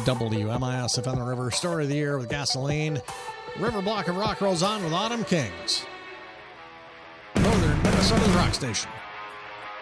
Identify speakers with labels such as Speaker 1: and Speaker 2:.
Speaker 1: WMIS FM the River, story of the year with Gasoline. River Block of Rock rolls on with Autumn Kings. Northern Minnesota's rock station.